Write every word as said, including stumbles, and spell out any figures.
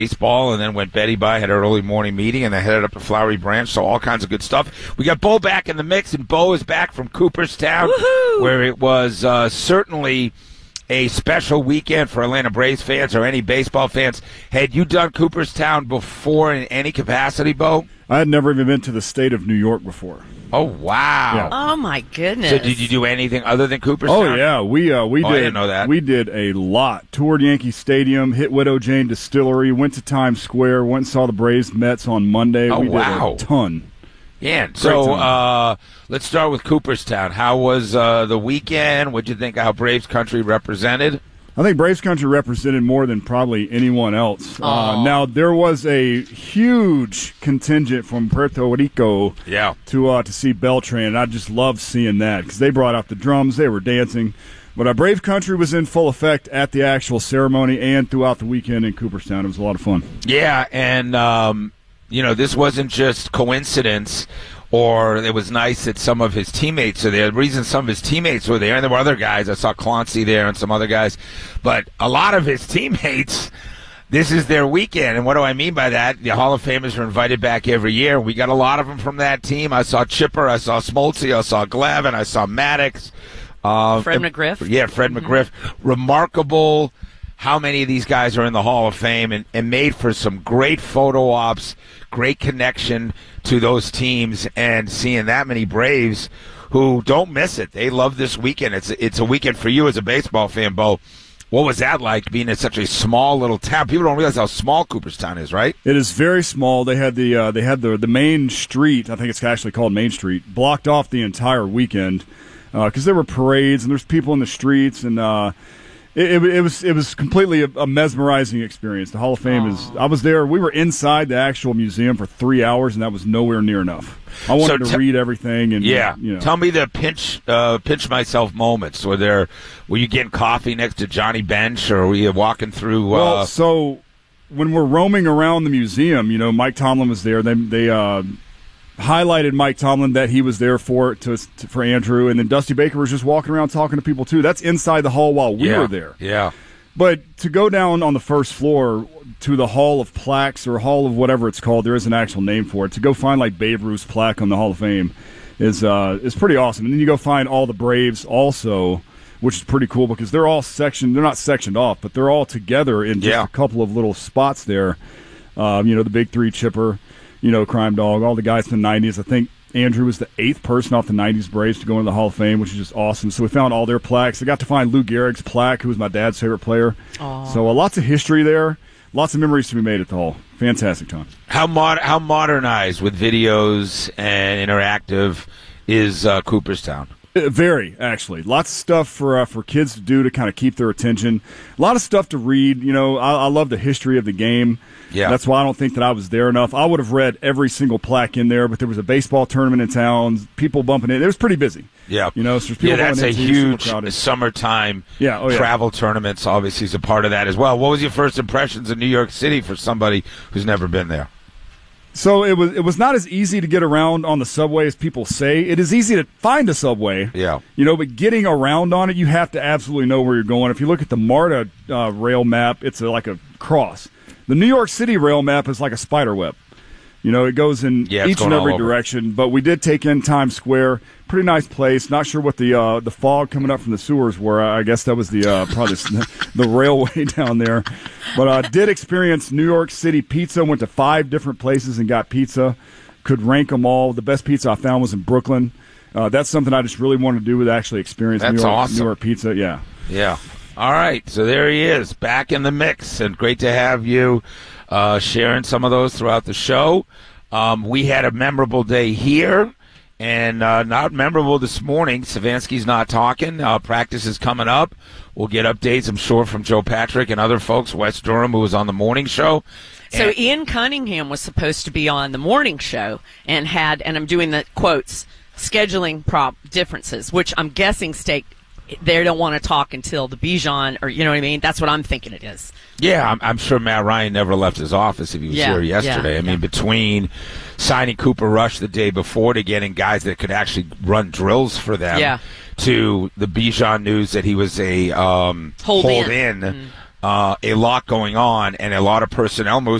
baseball, and then went Betty by, had an early morning meeting, and then headed up to Flowery Branch, so all kinds of good stuff. We got Bo back in the mix, and Bo is back from Cooperstown, Woohoo! Where it was uh, certainly a special weekend for Atlanta Braves fans or any baseball fans. Had you done Cooperstown before in any capacity, Bo? I had never even been to the state of New York before. Oh, wow. Yeah. Oh, my goodness. So did you do anything other than Cooperstown? Oh, yeah. We uh, we Oh, did. I didn't know that. We did a lot. Toured Yankee Stadium, hit Widow Jane Distillery, went to Times Square, went and saw the Braves Mets on Monday. Oh, we wow. did a ton. Yeah. So time. uh, let's start with Cooperstown. How was uh, the weekend? What did you think of how Braves country represented? I think Braves country represented more than probably anyone else. Aw. Uh, now, there was a huge contingent from Puerto Rico Yeah. to uh, to see Beltran, and I just loved seeing that because they brought out the drums, they were dancing. But uh, Brave country was in full effect at the actual ceremony and throughout the weekend in Cooperstown. It was a lot of fun. Yeah, and, um, you know, this wasn't just coincidence, or it was nice that some of his teammates are there. The reason some of his teammates were there, and there were other guys, I saw Clancy there and some other guys, but a lot of his teammates, this is their weekend. And what do I mean by that? The Hall of Famers are invited back every year. We got a lot of them from that team. I saw Chipper, I saw Smoltz, I saw Glavine, I saw Maddox. Uh, Fred McGriff. Yeah, Fred Mm-hmm. McGriff. Remarkable how many of these guys are in the Hall of Fame, and, and made for some great photo ops, great connection to those teams, and seeing that many Braves who don't miss it. They love this weekend. It's it's a weekend for you as a baseball fan, Bo. What was that like, being in such a small little town? People don't realize how small Cooperstown is, right? It is very small. They had the uh, they had the the main street. I think it's actually called Main Street, blocked off the entire weekend because uh, there were parades and there's people in the streets, and uh, it, it, it was it was completely a, a mesmerizing experience. The Hall of Fame Aww. is. I was there. We were inside the actual museum for three hours, and that was nowhere near enough. I wanted So to t- read everything, and Yeah. you know. Tell me the pinch uh, pinch myself moments. Were there were you getting coffee next to Johnny Bench, or were you walking through? Uh, Well, so when we're roaming around the museum, you know, Mike Tomlin was there. They they uh, highlighted Mike Tomlin that he was there for to, to for Andrew, and then Dusty Baker was just walking around talking to people too. That's inside the hall while we yeah, were there. Yeah. But to go down on the first floor to the Hall of Plaques or Hall of whatever it's called, there is an actual name for it. To go find like Babe Ruth's plaque on the Hall of Fame is uh, is pretty awesome. And then you go find all the Braves also, which is pretty cool because they're all sectioned. They're not sectioned off, but they're all together in just Yeah. a couple of little spots there. Um, you know, the big three, Chipper, you know, Crime Dog, all the guys from the nineties. I think Andrew was the eighth person off the nineties Braves to go into the Hall of Fame, which is just awesome. So we found all their plaques. I got to find Lou Gehrig's plaque, who was my dad's favorite player. Aw. So uh, lots of history there. Lots of memories to be made at the Hall. Fantastic time. How mod- how modernized with videos and interactive is uh, Cooperstown? Uh, Very, actually. Lots of stuff for uh, for kids to do to kind of keep their attention. A lot of stuff to read. You know, I, I love the history of the game. Yeah. That's why I don't think that I was there enough. I would have read every single plaque in there, but there was a baseball tournament in town, people bumping in. It was pretty busy. Yeah. You know, so there's people Yeah, that's a bumping into, super huge crowded. summertime Yeah, oh, yeah. travel tournaments. Obviously, is a part of that as well. What was your first impressions of New York City for somebody who's never been there? So it was it was not as easy to get around on the subway as people say. It is easy to find a subway. Yeah. You know, but getting around on it, you have to absolutely know where you're going. If you look at the MARTA uh, rail map, it's a, like a cross. The New York City rail map is like a spider web. You know, it goes in Yeah, it's each and going all every over. direction. But we did take in Times Square. Pretty nice place. Not sure what the uh, the fog coming up from the sewers were. I guess that was the uh, probably the railway down there. But I uh, did experience New York City pizza. Went to five different places and got pizza. Could rank them all. The best pizza I found was in Brooklyn. Uh, that's something I just really wanted to do with actually experience That's New York, awesome. New York pizza. Yeah. Yeah. All right. So there he is, back in the mix, and great to have you uh, sharing some of those throughout the show. Um, we had a memorable day here, and uh, not memorable this morning. Savansky's not talking. Uh, practice is coming up. We'll get updates, I'm sure, from Joe Patrick and other folks. Wes Durham, who was on the morning show. So And- Ian Cunningham was supposed to be on the morning show and had, and I'm doing the quotes, scheduling prop differences, which I'm guessing state they don't want to talk until the Bijan, or you know what I mean? That's what I'm thinking it is. Yeah, I'm, I'm sure Matt Ryan never left his office if he was Yeah, here yesterday. yeah, I mean, yeah. between signing Cooper Rush the day before to getting guys that could actually run drills for them Yeah. to the Bijan news that he was a um, Hold in. in Mm. uh, a lot going on and a lot of personnel moves.